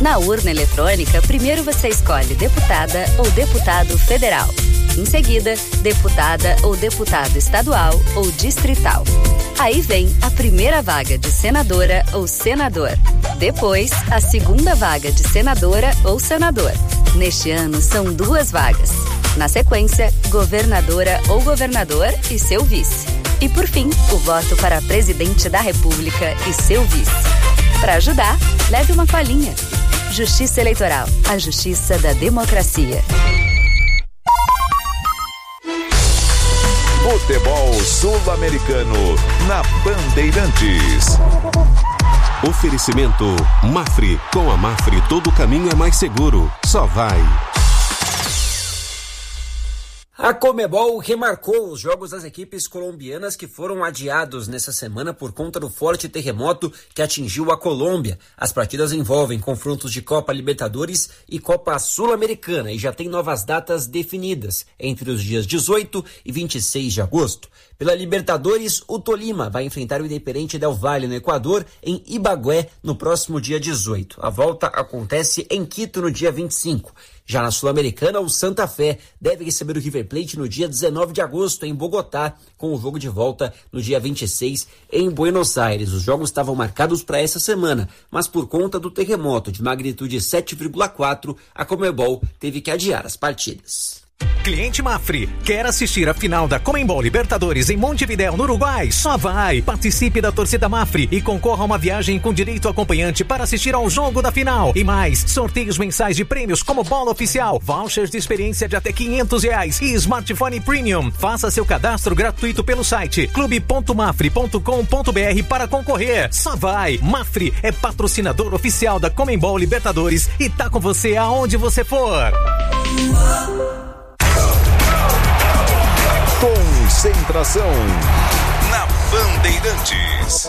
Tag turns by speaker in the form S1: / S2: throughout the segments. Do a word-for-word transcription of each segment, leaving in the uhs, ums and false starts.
S1: Na urna eletrônica, primeiro você escolhe deputada ou deputado federal. Em seguida, deputada ou deputado estadual ou distrital. Aí vem a primeira vaga de senadora ou senador. Depois, a segunda vaga de senadora ou senador. Neste ano, são duas vagas. Na sequência, governadora ou governador e seu vice. E por fim, o voto para presidente da República e seu vice. Para ajudar, leve uma colinha. Justiça Eleitoral, a justiça da democracia.
S2: Futebol Sul-Americano na Bandeirantes.
S3: Oferecimento Mafre. Com a Mafre todo caminho é mais seguro. Só vai.
S4: A Conmebol remarcou os jogos das equipes colombianas que foram adiados nessa semana por conta do forte terremoto que atingiu a Colômbia. As partidas envolvem confrontos de Copa Libertadores e Copa Sul-Americana e já tem novas datas definidas, entre os dias dezoito e vinte e seis de agosto. Pela Libertadores, o Tolima vai enfrentar o Independiente del Valle no Equador, em Ibagué, no próximo dia dezoito. A volta acontece em Quito no dia vinte e cinco. Já na Sul-Americana, o Santa Fé deve receber o River Plate no dia dezenove de agosto, em Bogotá, com o jogo de volta no dia vinte e seis, em Buenos Aires. Os jogos estavam marcados para essa semana, mas por conta do terremoto de magnitude sete vírgula quatro, a Conmebol teve que adiar as partidas.
S5: Cliente Mafre, quer assistir a final da Conmebol Libertadores em Montevidéu, no Uruguai? Só vai! Participe da torcida Mafre e concorra a uma viagem com direito acompanhante para assistir ao jogo da final. E mais, sorteios mensais de prêmios como bola oficial, vouchers de experiência de até quinhentos reais e smartphone premium. Faça seu cadastro gratuito pelo site clube ponto mafre ponto com ponto br para concorrer. Só vai! Mafre é patrocinador oficial da Conmebol Libertadores e tá com você aonde você for.
S2: Concentração na Bandeirantes.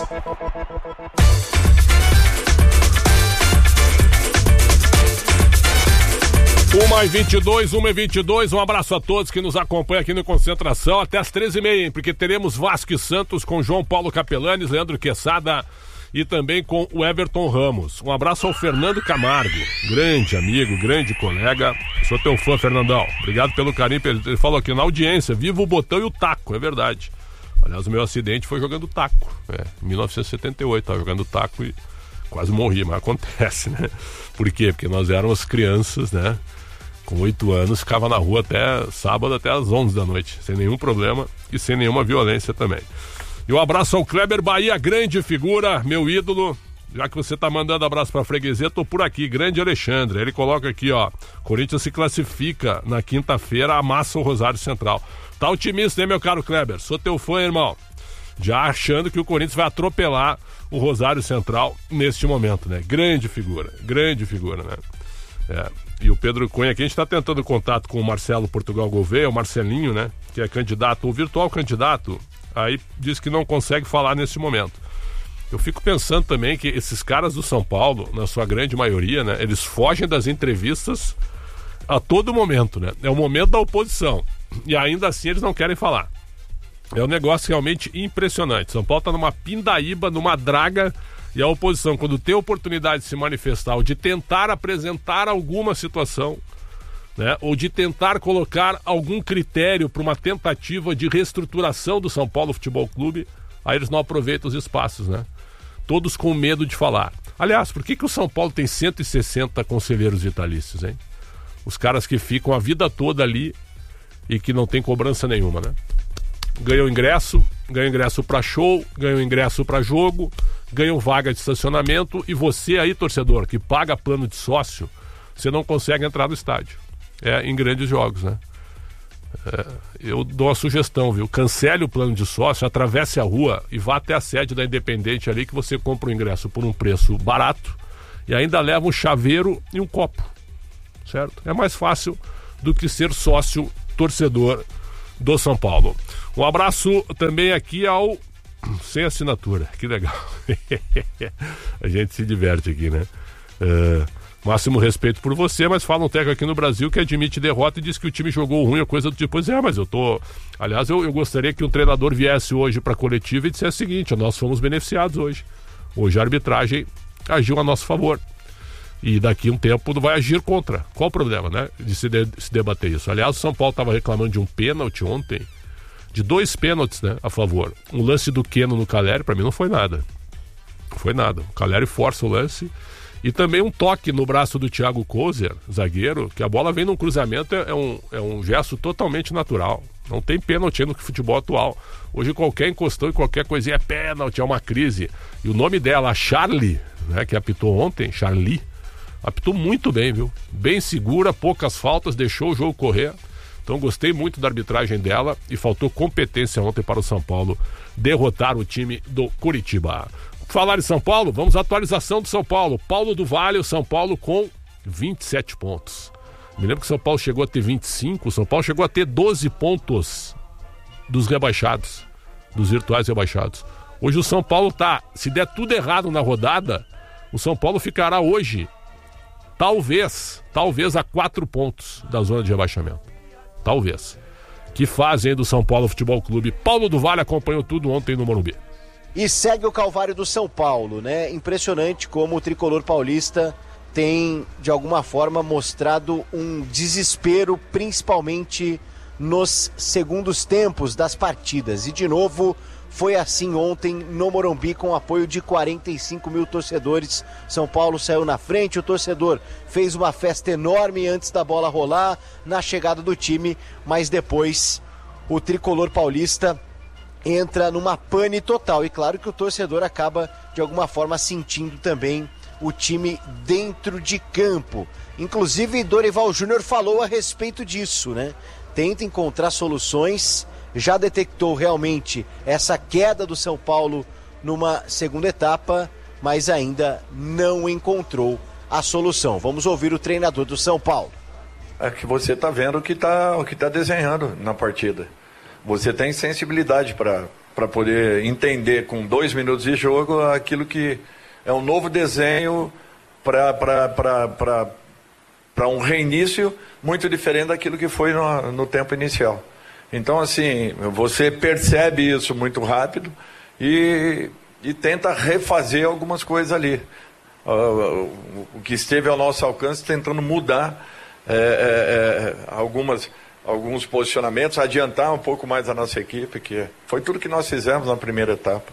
S6: uma e vinte e dois, uma e vinte e dois, um abraço a todos que nos acompanham aqui no Concentração até as treze e meia, hein? Porque teremos Vasco e Santos com João Paulo Capelanes, Leandro Quesada e também com o Everton Ramos. Um abraço ao Fernando Camargo, grande amigo, grande colega. Sou teu fã, Fernandão. Obrigado pelo carinho. Ele falou aqui na audiência, viva o botão e o taco, é verdade. Aliás, o meu acidente foi jogando taco. É, em mil novecentos e setenta e oito, estava jogando taco e quase morri, mas acontece, né? Por quê? Porque nós éramos crianças, né? Com oito anos, ficava na rua até sábado, até às onze da noite, sem nenhum problema e sem nenhuma violência também. E um abraço ao Kleber Bahia, grande figura, meu ídolo. Já que você tá mandando abraço pra freguesia, tô por aqui, grande Alexandre. Ele coloca aqui, ó, Corinthians se classifica na quinta-feira, amassa o Rosário Central. Tá otimista, hein, meu caro Kleber? Sou teu fã, irmão. Já achando que o Corinthians vai atropelar o Rosário Central neste momento, né? Grande figura, grande figura, né? É. E o Pedro Cunha aqui, a gente tá tentando contato com o Marcelo Portugal Gouveia, o Marcelinho, né? Que é candidato, o virtual candidato. Aí diz que não consegue falar nesse momento. Eu fico pensando também que esses caras do São Paulo, na sua grande maioria, né, eles fogem das entrevistas a todo momento, né? É o momento da oposição. E ainda assim eles não querem falar. É um negócio realmente impressionante. São Paulo está numa pindaíba, numa draga, e a oposição, quando tem a oportunidade de se manifestar ou de tentar apresentar alguma situação, né, ou de tentar colocar algum critério para uma tentativa de reestruturação do São Paulo Futebol Clube, aí eles não aproveitam os espaços, né? Todos com medo de falar. Aliás, por que, que o São Paulo tem cento e sessenta conselheiros vitalícios, hein? Os caras que ficam a vida toda ali e que não tem cobrança nenhuma, né? Ganham ingresso, ganham ingresso para show, ganham ingresso para jogo, ganham vaga de estacionamento, e você aí, torcedor, que paga plano de sócio, você não consegue entrar no estádio. É, em grandes jogos, né? É, eu dou uma sugestão, viu? Cancele o plano de sócio, atravesse a rua e vá até a sede da Independente ali, que você compra o ingresso por um preço barato e ainda leva um chaveiro e um copo, certo? É mais fácil do que ser sócio torcedor do São Paulo. Um abraço também aqui ao sem assinatura, que legal. A gente se diverte aqui, né? Uh, máximo respeito por você, mas fala um técnico aqui no Brasil que admite derrota e diz que o time jogou ruim, a coisa do tipo. Pois é, mas eu tô... Aliás, eu, eu gostaria que um treinador viesse hoje para a coletiva e dissesse o seguinte: nós fomos beneficiados hoje. Hoje a arbitragem agiu a nosso favor. E daqui a um tempo vai agir contra. Qual o problema, né? De se, de, se debater isso. Aliás, o São Paulo estava reclamando de um pênalti ontem, de dois pênaltis, né, a favor. Um lance do Keno no Caleri, para mim não foi nada. Não foi nada. O Caleri força o lance. E também um toque no braço do Thiago Kozer, zagueiro, que a bola vem num cruzamento, é um, é um gesto totalmente natural. Não tem pênalti no futebol atual. Hoje qualquer encostão e qualquer coisinha é pênalti, é uma crise. E o nome dela, a Charlie, né, que apitou ontem, Charlie, apitou muito bem, viu? Bem segura, poucas faltas, deixou o jogo correr. Então gostei muito da arbitragem dela e faltou competência ontem para o São Paulo derrotar o time do Curitiba. Falar em São Paulo, vamos à atualização do São Paulo. Paulo do Vale, o São Paulo com vinte e sete pontos. Me lembro que o São Paulo chegou a ter vinte e cinco, o São Paulo chegou a ter doze pontos dos rebaixados, dos virtuais rebaixados. Hoje o São Paulo tá, se der tudo errado na rodada, o São Paulo ficará hoje, talvez, talvez a quatro pontos da zona de rebaixamento. Talvez. Que fazem do São Paulo Futebol Clube. Paulo do Vale acompanhou tudo ontem no Morumbi.
S7: E segue o calvário do São Paulo, né? Impressionante como o tricolor paulista tem, de alguma forma, mostrado um desespero, principalmente nos segundos tempos das partidas. E, de novo, foi assim ontem no Morumbi, com apoio de quarenta e cinco mil torcedores. São Paulo saiu na frente, o torcedor fez uma festa enorme antes da bola rolar, na chegada do time, mas depois o tricolor paulista entra numa pane total. E claro que o torcedor acaba, de alguma forma, sentindo também o time dentro de campo. Inclusive, Dorival Júnior falou a respeito disso, né? Tenta encontrar soluções, já detectou realmente essa queda do São Paulo numa segunda etapa, mas ainda não encontrou a solução. Vamos ouvir o treinador do São Paulo.
S8: É que você está vendo o que está o que tá desenhando na partida. Você tem sensibilidade para poder entender com dois minutos de jogo aquilo que é um novo desenho para um reinício muito diferente daquilo que foi no, no tempo inicial. Então, assim, você percebe isso muito rápido e, e tenta refazer algumas coisas ali. Uh, o que esteve ao nosso alcance, tentando mudar é, é, é, algumas... alguns posicionamentos, adiantar um pouco mais a nossa equipe, que foi tudo que nós fizemos na primeira etapa.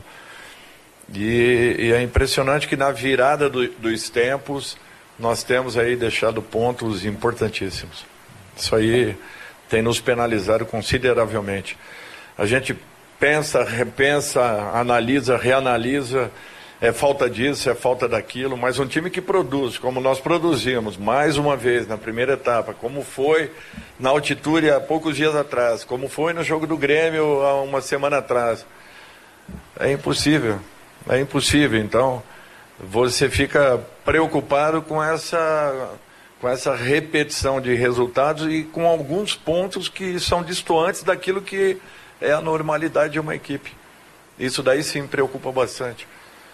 S8: E, e é impressionante que na virada do, dos tempos, nós temos aí deixado pontos importantíssimos. Isso aí tem nos penalizado consideravelmente. A gente pensa, repensa, analisa, reanalisa, é falta disso, é falta daquilo, mas um time que produz, como nós produzimos, mais uma vez na primeira etapa, como foi na altitude há poucos dias atrás, como foi no jogo do Grêmio há uma semana atrás, é impossível, é impossível. Então, você fica preocupado com essa, com essa repetição de resultados e com alguns pontos que são distantes daquilo que é a normalidade de uma equipe. Isso daí sim me preocupa bastante.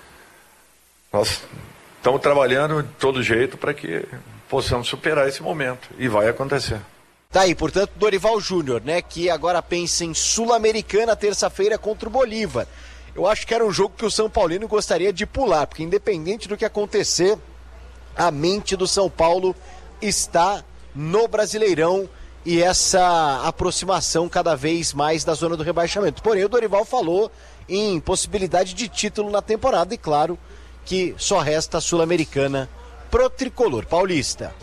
S8: Nós estamos trabalhando de todo jeito para que possamos superar esse momento. E vai acontecer.
S7: Tá aí, portanto, Dorival Júnior, né? Que agora pensa em Sul-Americana, terça-feira, contra o Bolívar. Eu acho que era um jogo que o São Paulino gostaria de pular, porque independente do que acontecer, a mente do São Paulo está no Brasileirão e essa aproximação cada vez mais da zona do rebaixamento. Porém, o Dorival falou em possibilidade de título na temporada e, claro, que só resta a Sul-Americana pro tricolor paulista.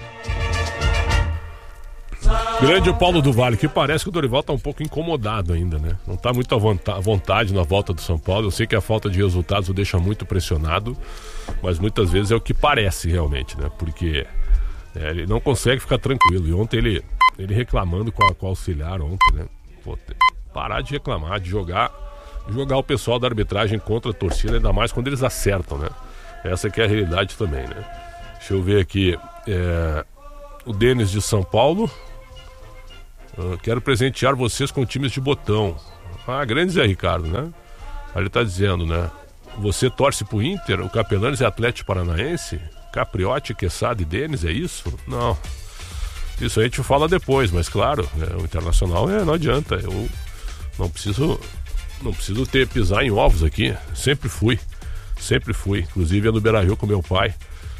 S6: Grande Paulo do Vale, que parece que o Dorival tá um pouco incomodado ainda, né? Não tá muito à vontade na volta do São Paulo. Eu sei que a falta de resultados o deixa muito pressionado, mas muitas vezes é o que parece realmente, né? Porque é, ele não consegue ficar tranquilo. E ontem ele, ele reclamando com, a, com o auxiliar ontem, né? Pô, parar de reclamar, de jogar, jogar o pessoal da arbitragem contra a torcida, ainda mais quando eles acertam, né? Essa que é a realidade também, né? Deixa eu ver aqui. É, o Denis de São Paulo. Uh, quero presentear vocês com times de botão. Ah, grande Zé Ricardo, né? Aí ele tá dizendo, né? Você torce pro Inter, o Capelanes é Atlético Paranaense? Capriotti, Quesada e Denis, é isso? Não. Isso a gente fala depois, mas claro, né, o Internacional é, não adianta. Eu não preciso, não preciso ter pisar em ovos aqui. Sempre fui. Sempre fui. Inclusive é no Beira-Rio com meu pai.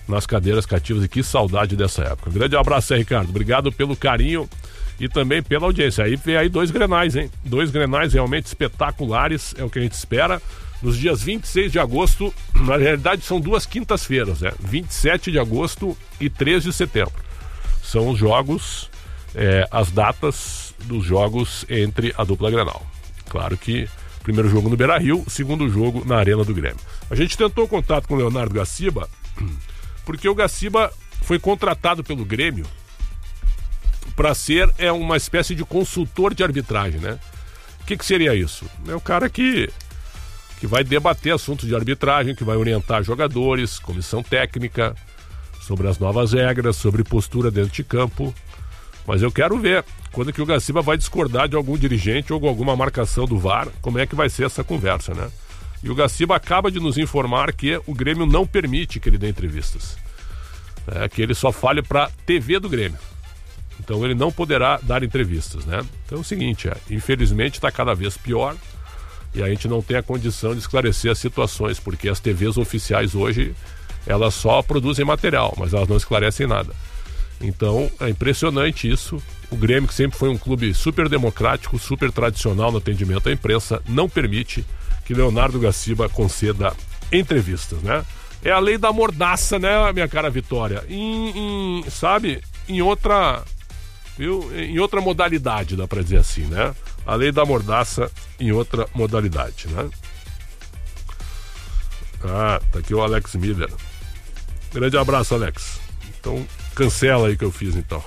S6: nas cadeiras cativas, e que saudade dessa época. Grande abraço aí, Ricardo, obrigado pelo carinho e também pela audiência. Aí vem aí dois grenais, hein? Dois grenais realmente espetaculares, é o que a gente espera. Nos dias vinte e seis de agosto, na realidade são duas quintas-feiras, né? vinte e sete de agosto e três de setembro. São os jogos, é, as datas dos jogos entre a dupla Grenal. Claro que primeiro jogo no Beira-Rio, segundo jogo na Arena do Grêmio. A gente tentou contato com o Leonardo Gaciba, porque o Gaciba foi contratado pelo Grêmio para ser é, uma espécie de consultor de arbitragem, né? O que, que seria isso? É o cara que, que vai debater assuntos de arbitragem, que vai orientar jogadores, comissão técnica, sobre as novas regras, sobre postura dentro de campo. Mas eu quero ver quando que o Gaciba vai discordar de algum dirigente ou alguma marcação do V A R, como é que vai ser essa conversa, né? E o Gaciba acaba de nos informar que o Grêmio não permite que ele dê entrevistas. É, que ele só fale para T V do Grêmio. Então ele não poderá dar entrevistas, né? Então é o seguinte, é, infelizmente está cada vez pior e a gente não tem a condição de esclarecer as situações, porque as T Vs oficiais hoje, elas só produzem material, mas elas não esclarecem nada. Então é impressionante isso. O Grêmio, que sempre foi um clube super democrático, super tradicional no atendimento à imprensa, não permite que Leonardo Gaciba conceda entrevistas, né? É a lei da mordaça, né, minha cara Vitória? Em, em, sabe, em outra, viu? Em outra modalidade, dá pra dizer assim, né? A lei da mordaça em outra modalidade, né? Ah, tá aqui o Alex Miller. Grande abraço, Alex. Então, cancela aí que eu fiz, então.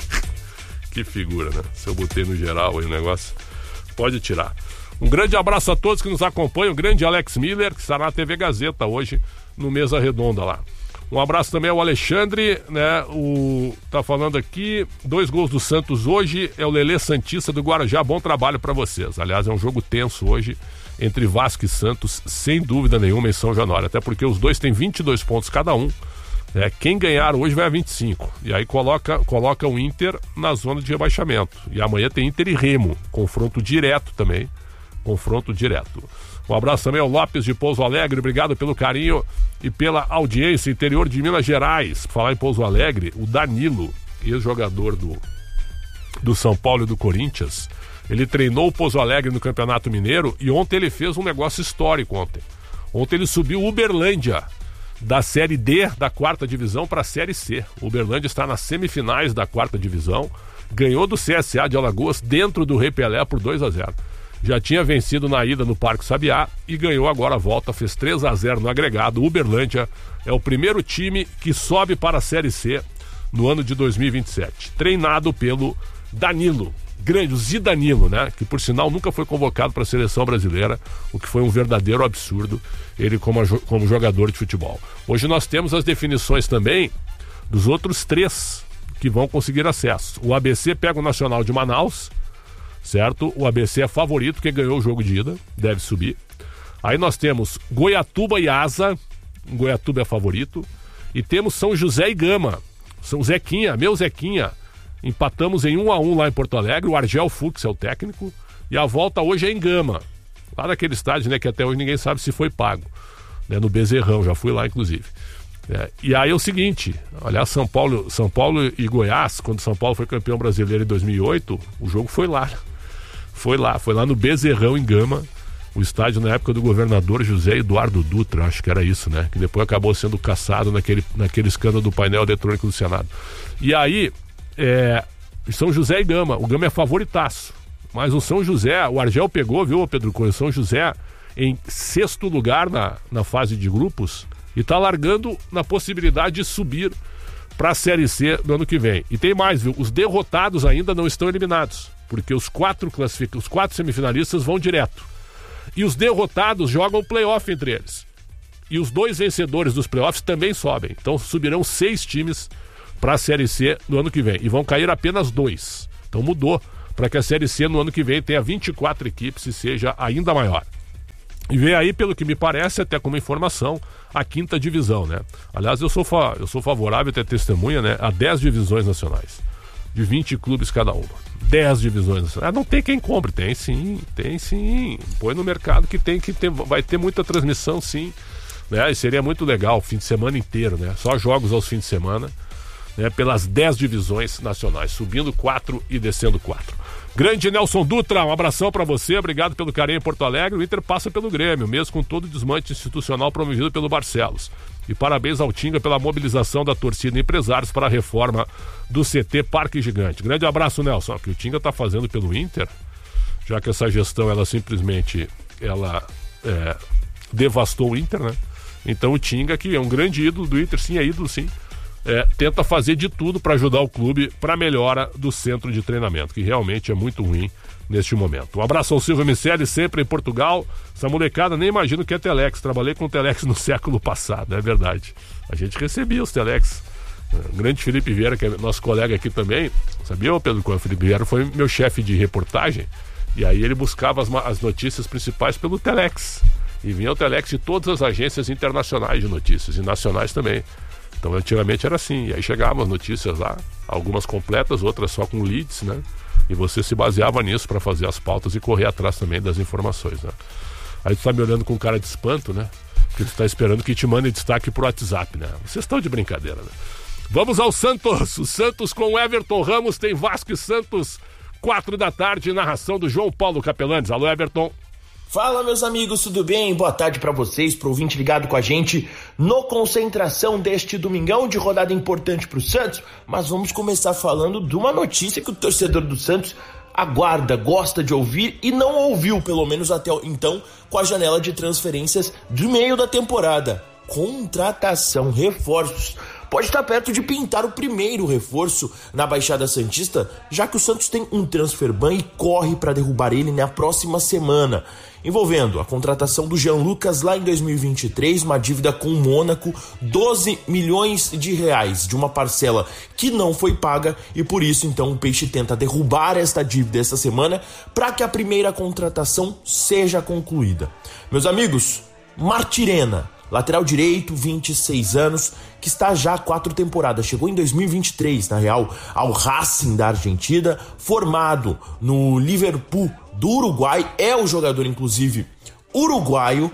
S6: Que figura, né? Se eu botei no geral aí o negócio, pode tirar. Um grande abraço a todos que nos acompanham. O grande Alex Miller, que estará na T V Gazeta hoje, no Mesa Redonda lá. Um abraço também ao Alexandre, né? O tá falando aqui, dois gols do Santos hoje, é o Lelê Santista do Guarujá. Bom trabalho para vocês. Aliás, é um jogo tenso hoje entre Vasco e Santos, sem dúvida nenhuma, em São Januário, até porque os dois têm vinte e dois pontos cada um. É, quem ganhar hoje vai a vinte e cinco. E aí coloca, coloca o Inter na zona de rebaixamento. E amanhã tem Inter e Remo. Confronto direto também. Confronto direto. Um abraço também ao Lopes de Pouso Alegre. Obrigado pelo carinho e pela audiência. Interior de Minas Gerais. Por falar em Pouso Alegre, o Danilo, ex-jogador do, do São Paulo e do Corinthians, ele treinou o Pouso Alegre no Campeonato Mineiro e ontem ele fez um negócio histórico ontem. Ontem ele subiu Uberlândia da Série D da quarta divisão para a Série C. O Uberlândia está nas semifinais da quarta divisão, ganhou do C S A de Alagoas dentro do Rei Pelé por dois a zero. Já tinha vencido na ida no Parque Sabiá e ganhou agora a volta, fez três a zero no agregado. O Uberlândia é o primeiro time que sobe para a Série C no ano de dois mil e vinte e sete, treinado pelo Danilo, grande, o Zidanilo, né? Que por sinal nunca foi convocado para a seleção brasileira, o que foi um verdadeiro absurdo, ele como, como jogador de futebol. Hoje nós temos as definições também dos outros três que vão conseguir acesso. O A B C pega o Nacional de Manaus, certo? O A B C é favorito, porque ganhou o jogo de ida, deve subir. Aí nós temos Goiatuba e Asa, Goiatuba é favorito, e temos São José e Gama, São Zequinha, meu Zequinha. Empatamos em um a um lá em Porto Alegre. O Argel Fux é o técnico. E a volta hoje é em Gama, lá naquele estádio, né, que até hoje ninguém sabe se foi pago, né, no Bezerrão, já fui lá inclusive. É, e aí é o seguinte, aliás, São Paulo, São Paulo e Goiás, quando São Paulo foi campeão brasileiro em dois mil e oito, o jogo foi lá. Foi lá, foi lá no Bezerrão, em Gama. O estádio na época do governador José Eduardo Dutra, acho que era isso, né? Que depois acabou sendo caçado naquele, naquele escândalo do painel eletrônico do Senado. E aí, é, São José e Gama, o Gama é favoritaço. Mas o São José, o Argel pegou, viu, Pedro Coelho? São José em sexto lugar na, na fase de grupos e tá largando na possibilidade de subir para a Série C no ano que vem. E tem mais, viu? Os derrotados ainda não estão eliminados, porque os quatro classific... os quatro semifinalistas vão direto. E os derrotados jogam playoff entre eles. E os dois vencedores dos playoffs também sobem. Então subirão seis times para a Série C no ano que vem. E vão cair apenas dois. Então mudou para que a Série C no ano que vem tenha vinte e quatro equipes e seja ainda maior. E vem aí, pelo que me parece, até como informação, a quinta divisão, né? Aliás, eu sou, fa... eu sou favorável a ter testemunha, né, a dez divisões nacionais. De vinte clubes cada uma. dez divisões nacionais. Ah, não tem quem compre. Tem sim, tem sim. Põe no mercado que tem que ter, vai ter muita transmissão, sim. né? E seria muito legal o fim de semana inteiro, né? Só jogos aos fins de semana, né? Pelas dez divisões nacionais, subindo quatro e descendo quatro. Grande Nelson Dutra, um abração pra você, obrigado pelo carinho em Porto Alegre. O Inter passa pelo Grêmio, mesmo com todo o desmanche institucional promovido pelo Barcelos. E parabéns ao Tinga pela mobilização da torcida e empresários para a reforma do C T Parque Gigante. Grande abraço, Nelson. O que o Tinga tá fazendo pelo Inter, já que essa gestão, ela simplesmente, ela é, devastou o Inter, né? Então o Tinga, que é um grande ídolo do Inter, sim, é ídolo, sim. É, tenta fazer de tudo para ajudar o clube para a melhora do centro de treinamento, que realmente é muito ruim neste momento. Um abraço ao Silvio Miceli, sempre em Portugal. Essa molecada nem imagino que é Telex. Trabalhei com Telex no século passado, é verdade. A gente recebia os Telex. O grande Felipe Vieira, que é nosso colega aqui também, sabia, Pedro, quando o Felipe Vieira foi meu chefe de reportagem, e aí ele buscava as, as notícias principais pelo Telex. E vinha o Telex de todas as agências internacionais de notícias, e nacionais também. Então antigamente era assim, e aí chegavam as notícias lá, algumas completas, outras só com leads, né? E você se baseava nisso para fazer as pautas e correr atrás também das informações, né? Aí tu tá me olhando com cara de espanto, né? Porque tu tá esperando que te mande destaque pro WhatsApp, né? Vocês estão de brincadeira, né? Vamos ao Santos, o Santos com o Everton Ramos, tem Vasco e Santos, quatro da tarde, narração do João Paulo Capelanes. Alô, Everton.
S9: Fala, meus amigos, tudo bem? Boa tarde pra vocês, pro ouvinte ligado com a gente no Concentração deste domingão de rodada importante pro Santos, mas vamos começar falando de uma notícia que o torcedor do Santos aguarda, gosta de ouvir e não ouviu, pelo menos até então, com a janela de transferências de meio da temporada. Contratação, reforços. Pode estar perto de pintar o primeiro reforço na Baixada Santista, já que o Santos tem um transfer ban e corre para derrubar ele na próxima semana, envolvendo a contratação do Jean Lucas lá em dois mil e vinte e três, uma dívida com o Mônaco, doze milhões de reais de uma parcela que não foi paga, e por isso então o Peixe tenta derrubar esta dívida essa semana para que a primeira contratação seja concluída. Meus amigos, Martirena, lateral direito, vinte e seis anos, que está já há quatro temporadas. Chegou em dois mil e vinte e três, na real, ao Racing da Argentina, formado no Liverpool do Uruguai. É o jogador, inclusive, uruguaio,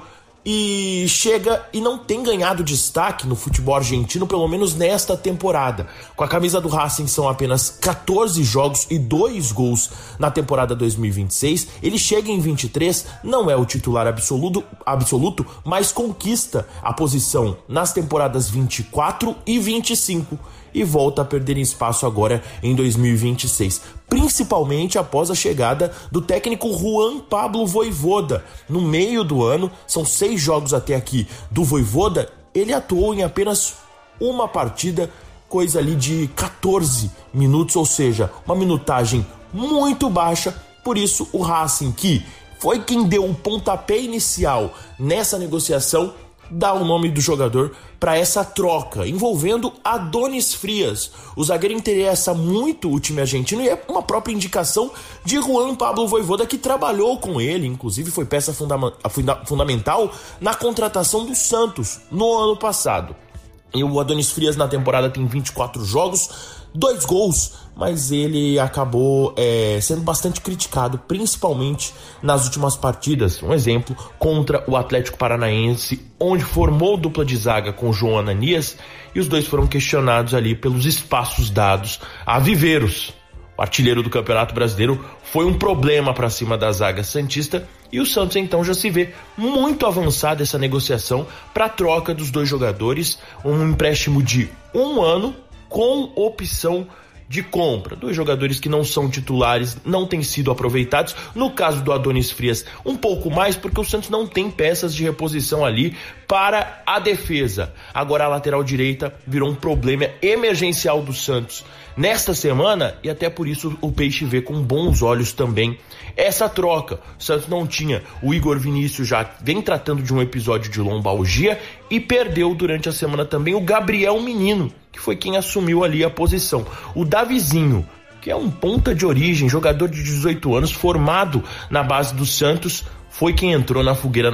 S9: e chega e não tem ganhado destaque no futebol argentino, pelo menos nesta temporada. Com a camisa do Racing são apenas catorze jogos e dois gols na temporada dois mil e vinte e seis. Ele chega em vinte e três, não é o titular absoluto, absoluto, mas conquista a posição nas temporadas vinte e quatro e vinte e cinco e volta a perder espaço agora em dois mil e vinte e seis. Principalmente após a chegada do técnico Juan Pablo Vojvoda. No meio do ano, são seis jogos até aqui do Vojvoda, ele atuou em apenas uma partida, coisa ali de catorze minutos, ou seja, uma minutagem muito baixa. Por isso o Racing, que foi quem deu o pontapé inicial nessa negociação, dá o nome do jogador para essa troca, envolvendo Adonis Frias. O zagueiro interessa muito o time argentino e é uma própria indicação de Juan Pablo Vojvoda, que trabalhou com ele, inclusive foi peça funda- funda- fundamental na contratação do Santos no ano passado. E o Adonis Frias na temporada tem vinte e quatro jogos, dois gols, mas ele acabou é, sendo bastante criticado, principalmente nas últimas partidas. Um exemplo, contra o Atlético Paranaense, onde formou dupla de zaga com o João Ananias, e os dois foram questionados ali pelos espaços dados a Viveiros. O artilheiro do Campeonato Brasileiro foi um problema para cima da zaga santista, e o Santos então já se vê muito avançada essa negociação para a troca dos dois jogadores, um empréstimo de um ano com opção de compra. Dois jogadores que não são titulares, não têm sido aproveitados. No caso do Adonis Frias, um pouco mais, porque o Santos não tem peças de reposição ali para a defesa. Agora a lateral direita virou um problema emergencial do Santos nesta semana, e até por isso o Peixe vê com bons olhos também essa troca. O Santos não tinha, o Igor Vinícius já vem tratando de um episódio de lombalgia e perdeu durante a semana também o Gabriel Menino, que foi quem assumiu ali a posição. O Davizinho, que é um ponta de origem, jogador de dezoito anos, formado na base do Santos, foi quem entrou na fogueira